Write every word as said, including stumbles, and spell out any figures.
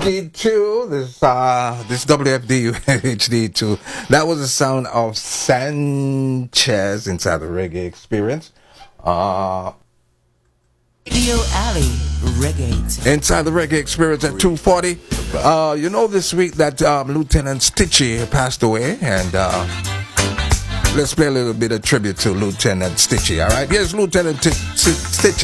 D two. This uh this W F D U H D two. That was the sound of Sanchez inside the Reggae Experience. Uh Radio Alley Reggae. Inside the Reggae Experience at two forty. Uh you know this week that um, Lieutenant Stitchie passed away, and uh let's play a little bit of tribute to Lieutenant Stitchie, all right? Here's Lieutenant T- T- Stitchie.